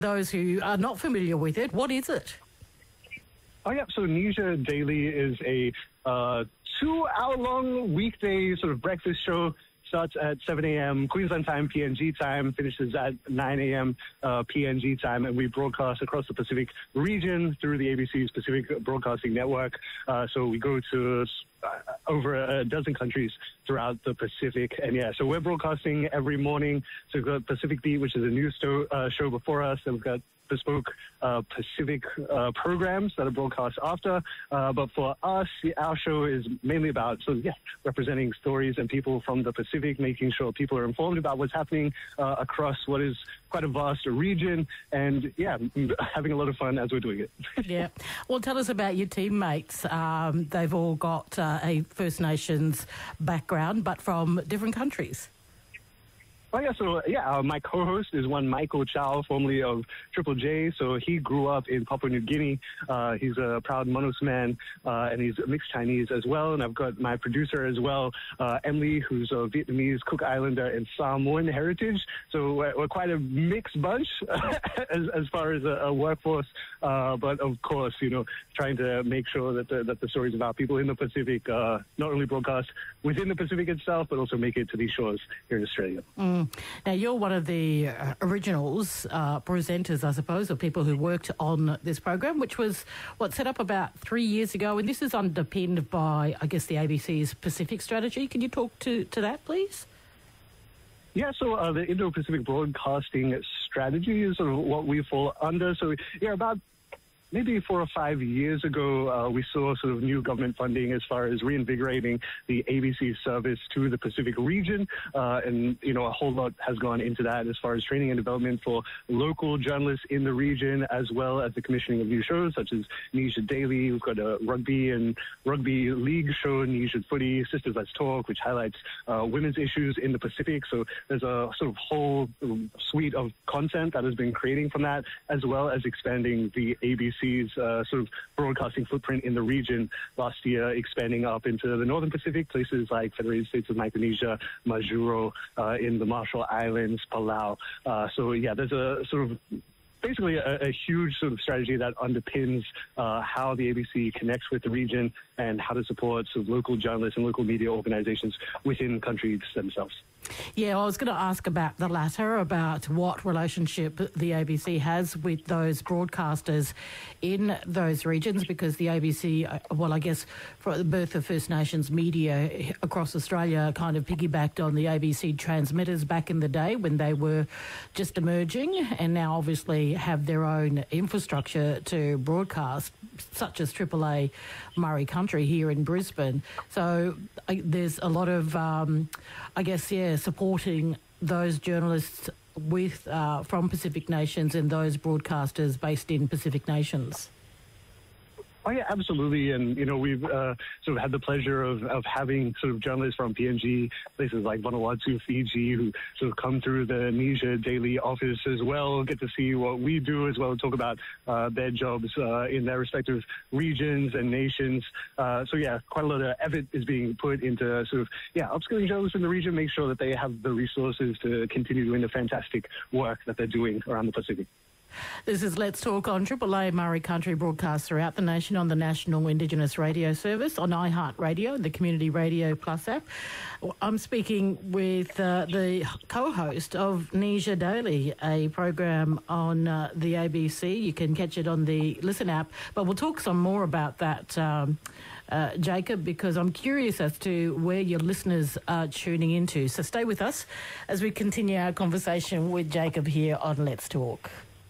Those who are not familiar with it, what is it? Oh, yeah. So Nija Daily is a 2-hour-long weekday sort of breakfast show. Starts at 7 a.m. Queensland time, PNG time, finishes at 9 a.m. PNG time, and we broadcast across the Pacific region through the ABC's Pacific Broadcasting Network. So we go to over a dozen countries throughout the Pacific. And yeah, so we're broadcasting every morning. So we've got Pacific Beat, which is a news show before us. And we've got bespoke Pacific programs that are broadcast after. But for us, our show is mainly about, representing stories and people from the Pacific, making sure people are informed about what's happening across what is quite a vast region. And yeah, having a lot of fun as we're doing it. Yeah. Well, tell us about your teammates. They've all got a First Nations background, but from different countries. Oh, yeah. So, my co-host is one Michael Chow, formerly of Triple J. So he grew up in Papua New Guinea. He's a proud Manus man, and he's mixed Chinese as well. And I've got my producer as well, Emily, who's a Vietnamese, Cook Islander, and Samoan heritage. So we're quite a mixed bunch as far as a workforce. But of course, trying to make sure that the stories about people in the Pacific not only broadcast within the Pacific itself, but also make it to these shores here in Australia. Now, you're one of the originals, presenters, I suppose, of people who worked on this program, which was, set up about 3 years ago, and this is underpinned by, I guess, the ABC's Pacific strategy. Can you talk to that, please? Yeah, so the Indo-Pacific Broadcasting Strategy is sort of what we fall under. So, about maybe 4 or 5 years ago, we saw sort of new government funding as far as reinvigorating the ABC service to the Pacific region. And, a whole lot has gone into that as far as training and development for local journalists in the region, as well as the commissioning of new shows such as Nija Daily. We've got a rugby league show, Nija Footy, Sisters Let's Talk, which highlights women's issues in the Pacific. So there's a sort of whole suite of content that has been creating from that, as well as expanding the ABC's sort of broadcasting footprint in the region last year, expanding up into the Northern Pacific, places like Federated States of Micronesia, Majuro, in the Marshall Islands, Palau. There's a sort of basically a huge sort of strategy that underpins how the ABC connects with the region and how to support sort of local journalists and local media organizations within countries themselves. Yeah, I was going to ask about the latter, about what relationship the ABC has with those broadcasters in those regions, because the ABC, I guess, for the birth of First Nations media across Australia kind of piggybacked on the ABC transmitters back in the day when they were just emerging, and now obviously have their own infrastructure to broadcast, such as AAA Murray Country here in Brisbane. So there's a lot of, supporting those journalists with from Pacific nations and those broadcasters based in Pacific nations. Oh, yeah, absolutely. And, we've sort of had the pleasure of having sort of journalists from PNG, places like Vanuatu, Fiji, who sort of come through the Nija Daily office as well, get to see what we do as well, talk about their jobs in their respective regions and nations. Quite a lot of effort is being put into sort of, upskilling journalists in the region, make sure that they have the resources to continue doing the fantastic work that they're doing around the Pacific. This is Let's Talk on AAA Murray Country, broadcast throughout the nation on the National Indigenous Radio Service, on iHeartRadio and the Community Radio Plus app. I'm speaking with the co-host of Nija Daily, a program on the ABC. You can catch it on the Listen app, but we'll talk some more about that, Jacob, because I'm curious as to where your listeners are tuning into. So stay with us as we continue our conversation with Jacob here on Let's Talk.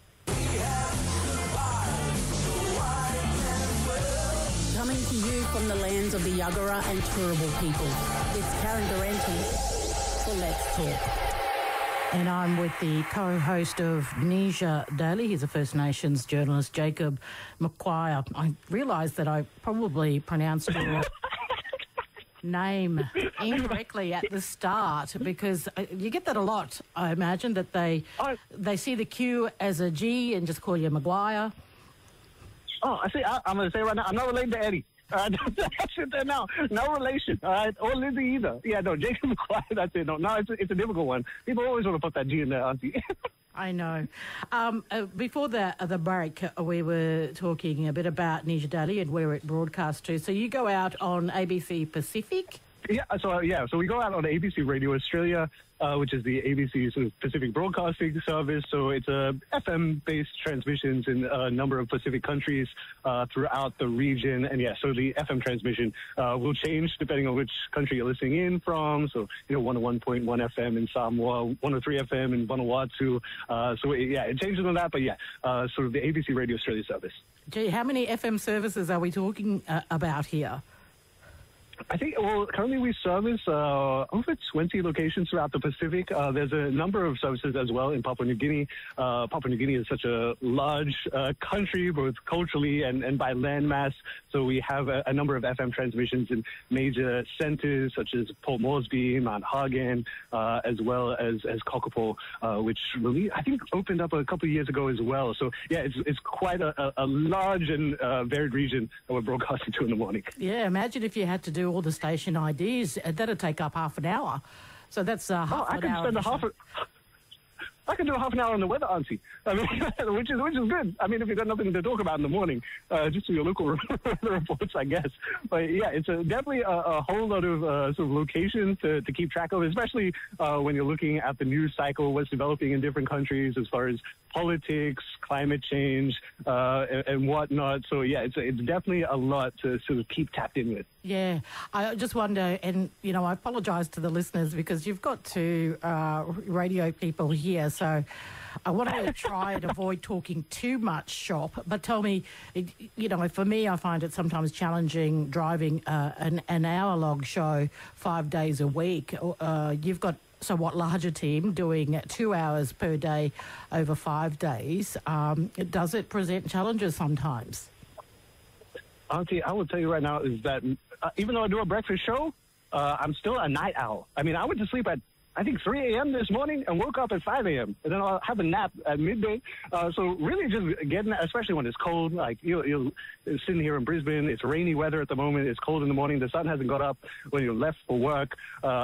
Coming to you from the lands of the Yagara and Turrbal people, it's Karen Durante for Let's Talk. And I'm with the co-host of Nija Daily. He's a First Nations journalist, Jacob McQuire. I realised that I probably pronounced your name incorrectly at the start, because you get that a lot, I imagine, that they see the Q as a G and just call you Maguire. Oh, I see. I'm going to say right now, I'm not related to Eddie. That's it there now. No relation, all right? Or Lizzie either. Yeah, no, Jacob McQuire, that's it. No, it's a difficult one. People always want to put that G in there, Auntie. I know. Before the break, we were talking a bit about Nisha Daily and where it broadcasts to. So you go out on ABC Pacific? So we go out on ABC Radio Australia, which is the ABC sort of Pacific Broadcasting Service. So it's FM-based transmissions in a number of Pacific countries throughout the region. And so the FM transmission will change depending on which country you're listening in from. So, 101.1 FM in Samoa, 103 FM in Vanuatu. It changes on that. But sort of the ABC Radio Australia service. Gee, how many FM services are we talking about here? I think, currently we service over 20 locations throughout the Pacific. There's a number of services as well in Papua New Guinea. Papua New Guinea is such a large country, both culturally and by landmass. So we have a number of FM transmissions in major centers such as Port Moresby, Mount Hagen, as well as Kokopo, which really, I think, opened up a couple of years ago as well. So, it's quite a large and varied region that we're broadcasting to in the morning. Yeah, imagine if you had to do all the station IDs. That'd take up half an hour. So that's half an hour. I can do a half an hour on the weather, Auntie. I mean, which is good. I mean, if you've got nothing to talk about in the morning, just do your local weather reports, I guess. But it's definitely a whole lot of sort of locations to keep track of, especially when you're looking at the news cycle, what's developing in different countries as far as politics, climate change, and whatnot. So it's definitely a lot to sort of keep tapped in with. Yeah, I just wonder, and I apologise to the listeners because you've got two radio people here, so I want to try and avoid talking too much shop. But tell me, for me, I find it sometimes challenging driving an hour-long show 5 days a week. You've got somewhat larger team doing 2 hours per day over 5 days. Does it present challenges sometimes? Auntie, I will tell you right now is that even though I do a breakfast show, I'm still a night owl. I mean, I went to sleep at, I think, 3 a.m. this morning and woke up at 5 a.m. And then I'll have a nap at midday. So really just getting, especially when it's cold, like you're sitting here in Brisbane, it's rainy weather at the moment, it's cold in the morning, the sun hasn't got up when you're left for work.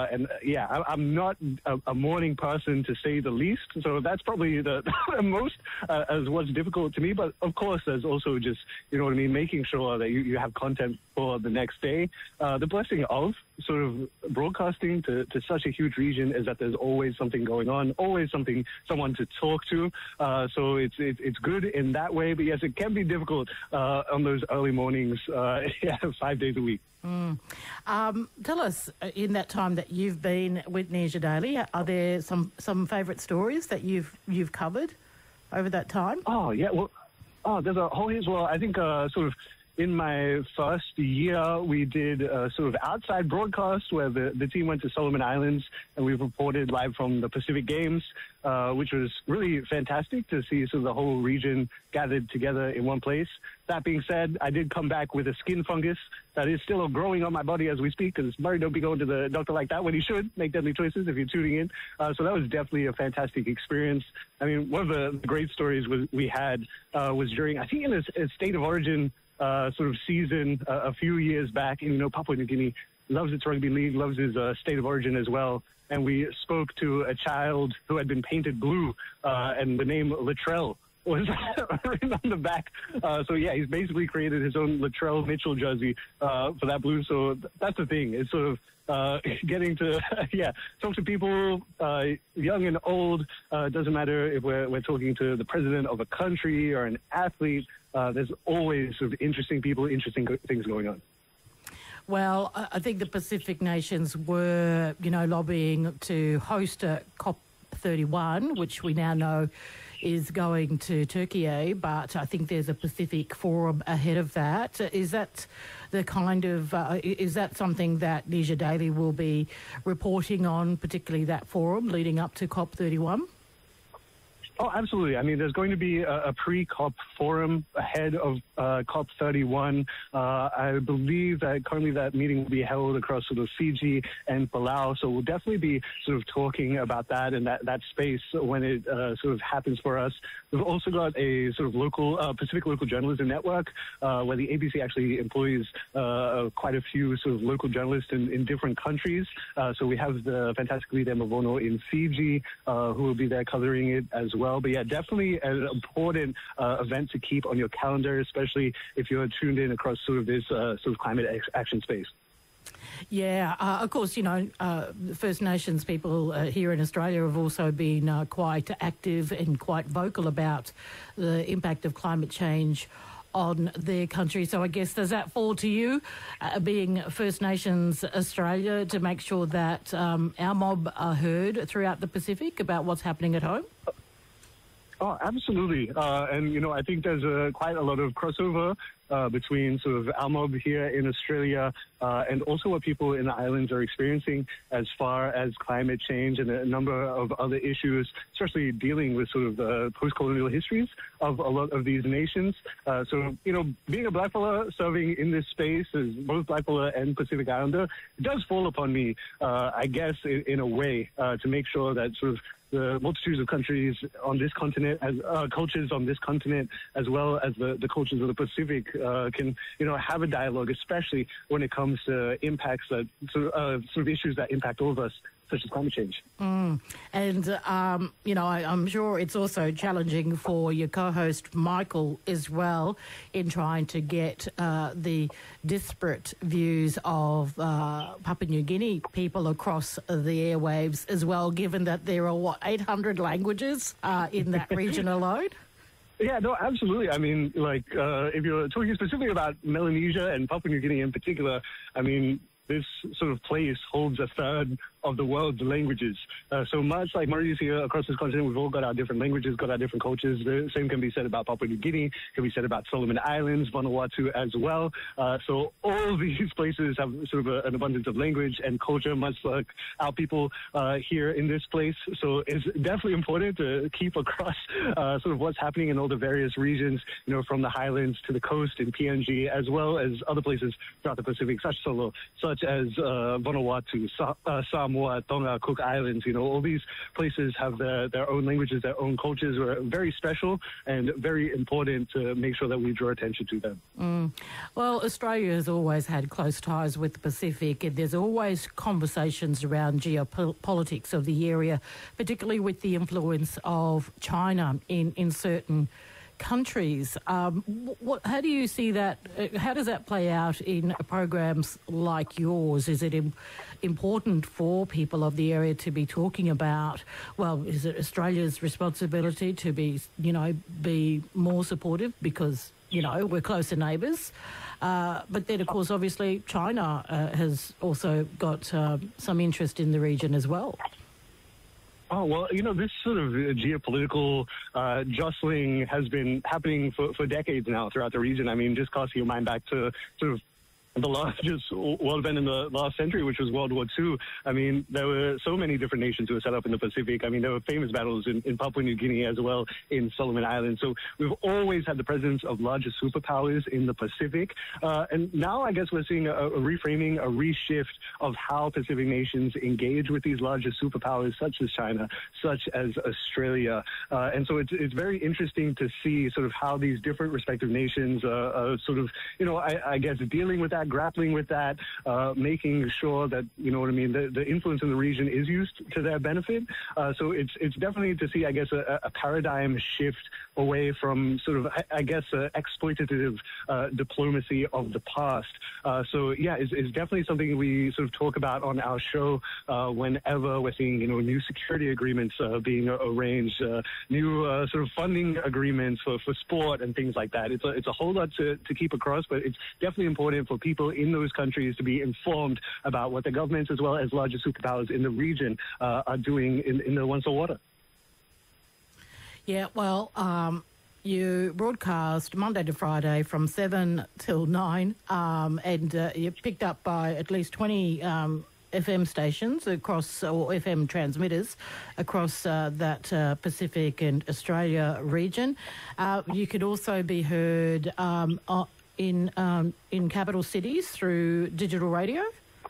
I'm not a morning person, to say the least. So that's probably the most as what's difficult to me. But of course, there's also just, making sure that you have content for the next day. The blessing of sort of broadcasting to such a huge region is that there's always something going on, always someone to talk to. So it's good in that way. But yes, it can be difficult on those early mornings, 5 days a week. Tell us, in that time that you've been with Nisha Daily, are there some favourite stories that you've covered over that time? Oh, yeah. Well, there's a whole heap. Well, I think sort of in my first year, we did a sort of outside broadcast where the team went to Solomon Islands and we reported live from the Pacific Games, which was really fantastic to see sort of the whole region gathered together in one place. That being said, I did come back with a skin fungus that is still growing on my body as we speak, because Murray, don't be going to the doctor like that when you should make deadly choices if you're tuning in. So that was definitely a fantastic experience. I mean, one of the great stories we had was during, I think, in a State of Origin sort of season a few years back. And, Papua New Guinea loves its rugby league, loves its State of Origin as well. And we spoke to a child who had been painted blue, and the name Latrell was written on the back. He's basically created his own Latrell Mitchell jersey for that blue. So that's the thing. It's sort of getting to, talk to people, young and old. Doesn't matter if we're talking to the president of a country or an athlete. There's always sort of interesting people, interesting things going on. Well, I think the Pacific nations were, lobbying to host a COP31, which we now know is going to Turkey, but I think there's a Pacific Forum ahead of that. Is that the kind of, is that something that Nisha Daily will be reporting on, particularly that forum leading up to COP31? Oh, absolutely. I mean, there's going to be a pre-COP forum ahead of COP31. I believe that currently that meeting will be held across sort of Fiji and Palau. So we'll definitely be sort of talking about that and that space when it sort of happens for us. We've also got a sort of local, Pacific Local Journalism Network, where the ABC actually employs quite a few sort of local journalists in different countries. So we have the fantastic Lida Mavono in Fiji, who will be there covering it as well. But yeah, definitely an important event to keep on your calendar, especially if you're tuned in across sort of this sort of climate action space. Yeah, of course, you know, First Nations people here in Australia have also been quite active and quite vocal about the impact of climate change on their country. So I guess, does that fall to you, being First Nations Australia, to make sure that our mob are heard throughout the Pacific about what's happening at home? Oh, absolutely. And, you know, I think there's quite a lot of crossover between sort of our mob here in Australia and also what people in the islands are experiencing as far as climate change and a number of other issues, especially dealing with sort of the post-colonial histories of a lot of these nations. So, you know, being a black fella serving in this space as both black fella and Pacific Islander, it does fall upon me, I guess, in a way, to make sure that sort of the multitudes of countries on this continent, as cultures on this continent, as well as the cultures of the Pacific, can, you know, have a dialogue, especially when it comes to impacts that sort of issues that impact all of us, such as climate change. And, you know, I'm sure it's also challenging for your co-host Michael as well in trying to get the disparate views of Papua New Guinea people across the airwaves as well, given that there are, 800 languages in that region alone? Yeah, no, absolutely. I mean, like, if you're talking specifically about Melanesia and Papua New Guinea in particular, I mean, this sort of place holds a third of the world's languages. So much like Mauritius across this continent, we've all got our different languages, got our different cultures. The same can be said about Papua New Guinea, can be said about Solomon Islands, Vanuatu as well. So all these places have sort of an abundance of language and culture, much like our people here in this place. So it's definitely important to keep across sort of what's happening in all the various regions, you know, from the highlands to the coast in PNG, as well as other places throughout the Pacific, such as Vanuatu, Samoa, Tonga, Cook Islands. You know, all these places have their own languages, their own cultures, are very special and very important to make sure that we draw attention to them. Well, Australia has always had close ties with the Pacific, and there's always conversations around geopolitics of the area, particularly with the influence of China in certain countries. How do you see that? How does that play out in programs like yours? Is it important for people of the area to be talking about, well, is it Australia's responsibility to be, you know, be more supportive because, you know, we're closer neighbours? But then, of course, obviously China has also got some interest in the region as well. Oh, well, you know, this sort of geopolitical jostling has been happening for decades now throughout the region. I mean, just casting your mind back to sort of the largest world event in the last century, which was World War II. I mean, there were so many different nations who were set up in the Pacific. I mean, there were famous battles in Papua New Guinea as well, in Solomon Islands. So we've always had the presence of larger superpowers in the Pacific. And now I guess we're seeing a reframing, a reshift of how Pacific nations engage with these larger superpowers, such as China, such as Australia. And so it's very interesting to see sort of how these different respective nations are sort of, you know, I guess dealing with that, grappling with that, making sure that, you know what I mean, the influence in the region is used to their benefit. So it's definitely to see, I guess, a paradigm shift away from sort of, I guess, exploitative diplomacy of the past. So yeah, it's definitely something we sort of talk about on our show whenever we're seeing, you know, new security agreements being arranged, new sort of funding agreements for sport and things like that. It's a whole lot to keep across, but it's definitely important for people in those countries to be informed about what the governments as well as larger superpowers in the region are doing in the One Soul Water. Yeah, well, you broadcast Monday to Friday from 7 till 9, and you're picked up by at least 20 FM stations across, or FM transmitters across that Pacific and Australia region. You could also be heard in capital cities through digital radio.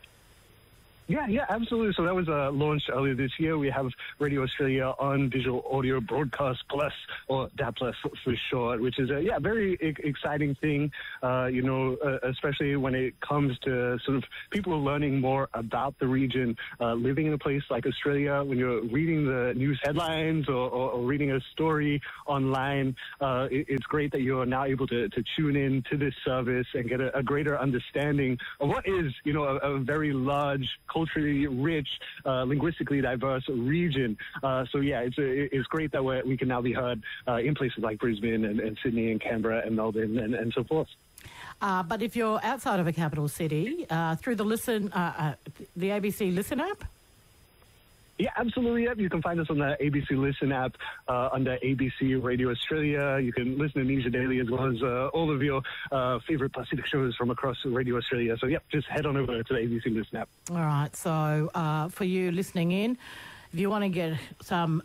Yeah, absolutely. So that was launched earlier this year. We have Radio Australia on Digital Audio Broadcast Plus, or DAB Plus for short, which is a very exciting thing, especially when it comes to sort of people learning more about the region, living in a place like Australia. When you're reading the news headlines or reading a story online, it's great that you're now able to tune in to this service and get a greater understanding of what is, a very large, culturally rich, linguistically diverse region. It's great that we can now be heard in places like Brisbane and Sydney and Canberra and Melbourne and so forth. But if you're outside of a capital city, through the the ABC Listen app? Yeah, absolutely. Yep. You can find us on the ABC Listen app under ABC Radio Australia. You can listen to Nisha Daily as well as all of your favorite Pacific shows from across Radio Australia. So, just head on over to the ABC Listen app. All right. So, for you listening in, if you want to get some,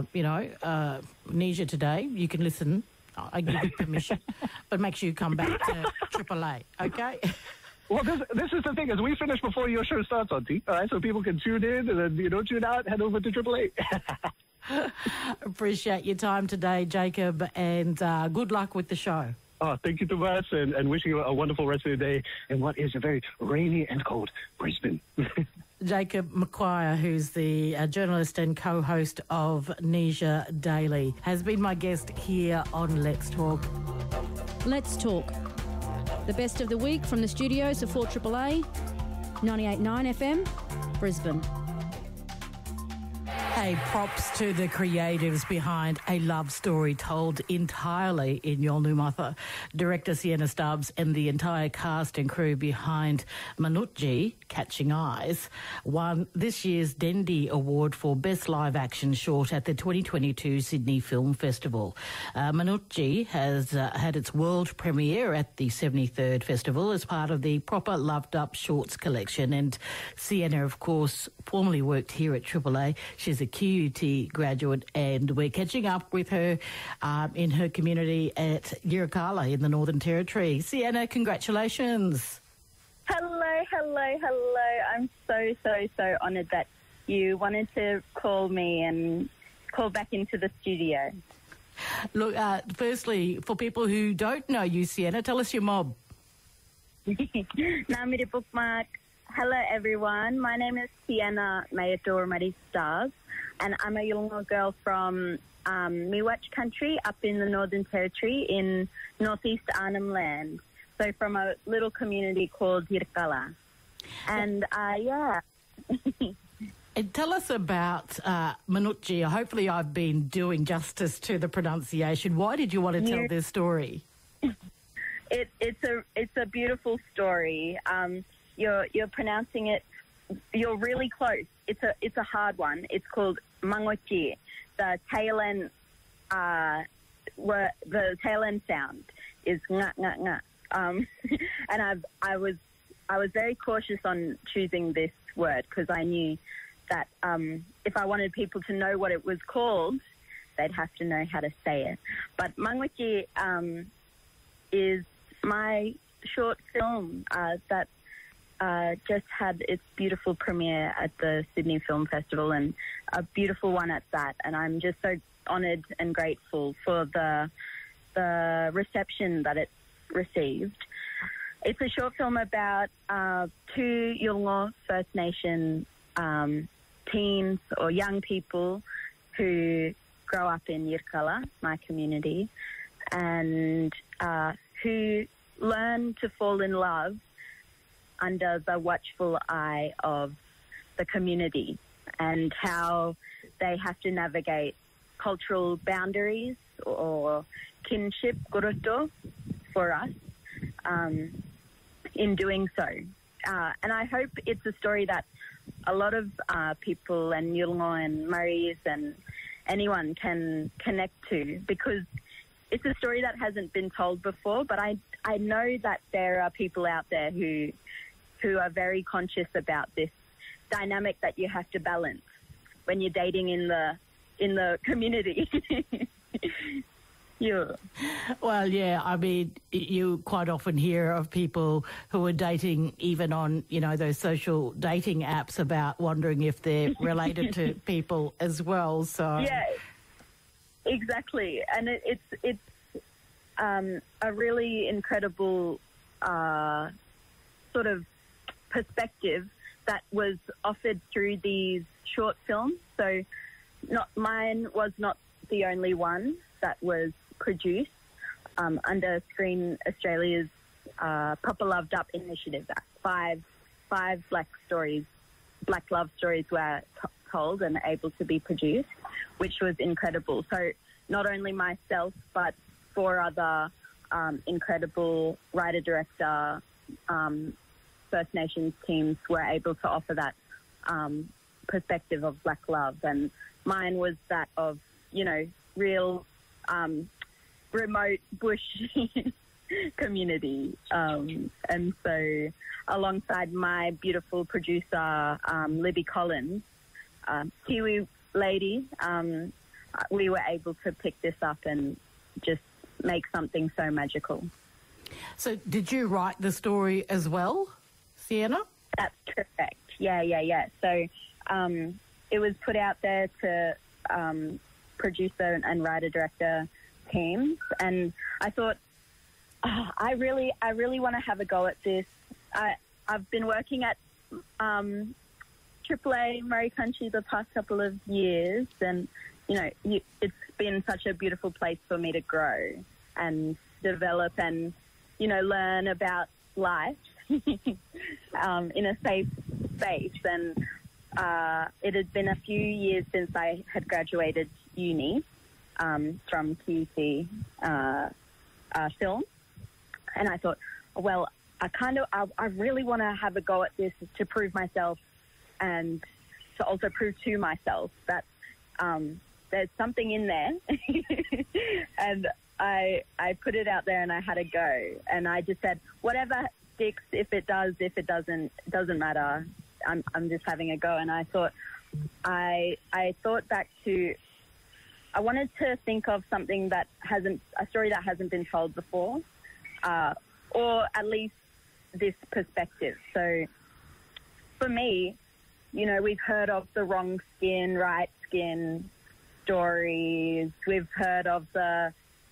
Nisha today, you can listen. I give you permission. But make sure you come back to AAA, okay? Well, this is the thing, is we finish before your show starts, Auntie. All right, so people can tune in, and then, tune out, head over to AAA. Appreciate your time today, Jacob, and good luck with the show. Oh, thank you so much, and wishing you a wonderful rest of the day in what is a very rainy and cold Brisbane. Jacob McQuire, who's the journalist and co-host of Nisha Daily, has been my guest here on Let's Talk. Let's Talk. The best of the week from the studios of 4AAA, 98.9 FM, Brisbane. Hey, props to the creatives behind A Love Story told entirely in Yolngu Matha. Director Sienna Stubbs and the entire cast and crew behind Manutji, Catching Eyes, won this year's Dendy Award for Best Live Action Short at the 2022 Sydney Film Festival. Manutji has had its world premiere at the 73rd Festival as part of the Proper Loved Up Shorts collection. And Sienna, of course, formerly worked here at AAA. She's a QUT graduate, and we're catching up with her in her community at Yirrkala in the Northern Territory. Sienna, congratulations. Hello. I'm so honoured that you wanted to call me and call back into the studio. Look, firstly, for people who don't know you, Sienna, tell us your mob. Namiri Bookmark. Hello, everyone. My name is Sienna Mayador Mari Stars, and I'm a Yolngu girl from Miwach country up in the Northern Territory in northeast Arnhem Land. So from a little community called Yirrkala. And, And tell us about Manutji. Hopefully I've been doing justice to the pronunciation. Why did you want to tell this story? It's a beautiful story. You're pronouncing it. You're really close. It's a hard one. It's called Mangochi. The tail end, the tail end sound is nga nga nga. And I was very cautious on choosing this word because I knew that if I wanted people to know what it was called, they'd have to know how to say it. But Mangochi is my short film that just had its beautiful premiere at the Sydney Film Festival, and a beautiful one at that. And I'm just so honoured and grateful for the reception that it received. It's a short film about two Yolngu First Nation teens or young people who grow up in Yirrkala, my community, and who learn to fall in love under the watchful eye of the community, and how they have to navigate cultural boundaries or kinship, goroto, for us in doing so. And I hope it's a story that a lot of people and Yolngu and Maris and anyone can connect to, because it's a story that hasn't been told before, but I know that there are people out there who are very conscious about this dynamic that you have to balance when you're dating in the community. Yeah. Well, yeah, I mean, you quite often hear of people who are dating even on, those social dating apps about wondering if they're related to people as well. So yeah, exactly. And it's a really incredible sort of perspective that was offered through these short films. So mine was not the only one that was produced under Screen Australia's Proper Loved Up initiative. Five black love stories were told and able to be produced, which was incredible. So not only myself, but 4 other incredible writer-director First Nations teams were able to offer that perspective of black love. And mine was that of, real remote bush community. And so alongside my beautiful producer, Libby Collins, Kiwi lady, we were able to pick this up and just make something so magical. So did you write the story as well, Sienna? That's correct. Yeah. So it was put out there to producer and writer-director teams, and I thought, I really want to have a go at this. I've been working at AAA Murray Country the past couple of years, and it's been such a beautiful place for me to grow and develop and learn about life in a safe space. And it had been a few years since I had graduated uni from QUT film, and I thought, well, I really want to have a go at this to prove myself and to also prove to myself that there's something in there. And I put it out there and I had a go, and I just said, whatever sticks, if it doesn't matter. I'm just having a go. And I thought back to, I wanted to think of something a story that hasn't been told before, or at least this perspective. So for me, we've heard of the wrong skin, right skin stories. We've heard of the,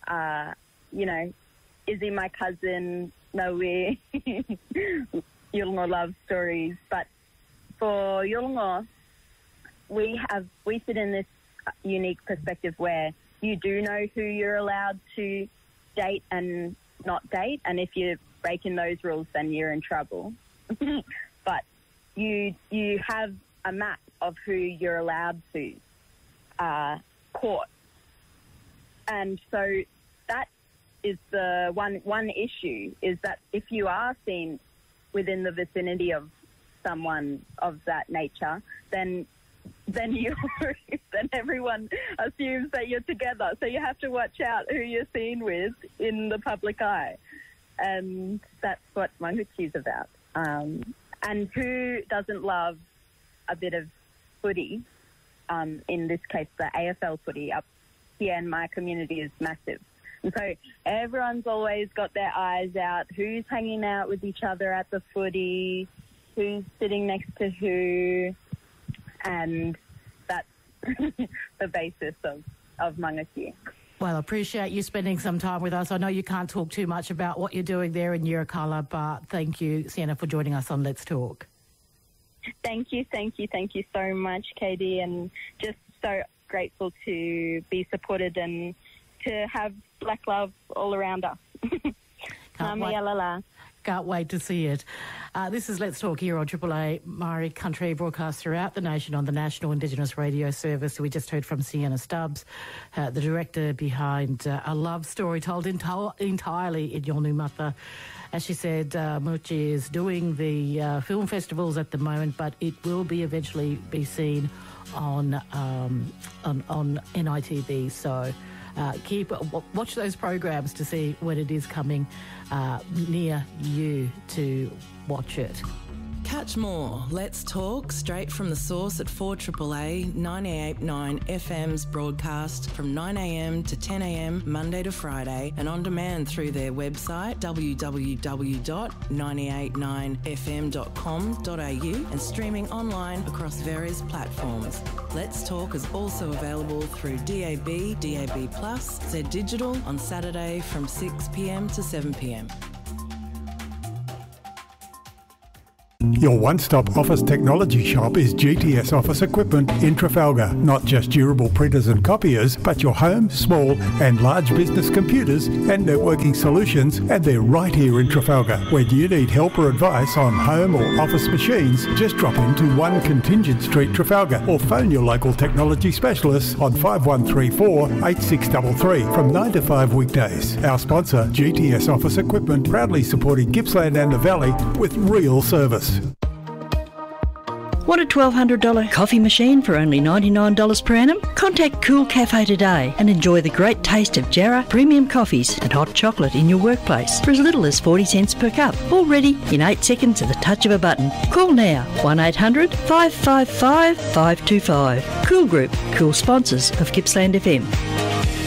is he my cousin? No, we Yolngu love stories. But for Yolngu, we sit in this unique perspective where you do know who you're allowed to date and not date, and if you're breaking those rules, then you're in trouble. But you have a map of who you're allowed to court, and so that is the one issue, is that if you are seen within the vicinity of someone of that nature, then everyone assumes that you're together. So you have to watch out who you're seen with in the public eye. And that's what Manguchi's about. And who doesn't love a bit of footy? In this case, the AFL footy up here in my community is massive. And so everyone's always got their eyes out. Who's hanging out with each other at the footy? Who's sitting next to who? And that's the basis of Manguchi. Well, I appreciate you spending some time with us. I know you can't talk too much about what you're doing there in Yirrkala, but thank you, Sienna, for joining us on Let's Talk. Thank you so much, Katie, and just so grateful to be supported and to have black love all around us. Can't wait to see it. This is Let's Talk here on AAA Murray Country, broadcast throughout the nation on the National Indigenous Radio Service. We just heard from Sienna Stubbs, the director behind A Love Story told entirely in Yolngu Matha. As she said, Manguchi is doing the film festivals at the moment, but it will be eventually be seen on NITV. So watch those programs to see when it is coming near you to watch it. Catch more Let's Talk straight from the source at 4AAA 98.9 FM's broadcast from 9am to 10am Monday to Friday and on demand through their website www.989fm.com.au and streaming online across various platforms. Let's Talk is also available through DAB, DAB+, Z Digital on Saturday from 6pm to 7pm. Your one-stop office technology shop is GTS Office Equipment in Trafalgar. Not just durable printers and copiers, but your home, small and large business computers and networking solutions, and they're right here in Trafalgar. When you need help or advice on home or office machines, just drop into 1 Contingent Street, Trafalgar, or phone your local technology specialists on 5134 8633 from 9 to 5 weekdays. Our sponsor, GTS Office Equipment, proudly supporting Gippsland and the Valley with real service. Want a $1,200 coffee machine for only $99 per annum? Contact Cool Cafe today and enjoy the great taste of Jarrah premium coffees and hot chocolate in your workplace for as little as 40 cents per cup. All ready in 8 seconds at the touch of a button. Call now 1800 555 525. Cool Group, cool sponsors of Gippsland FM.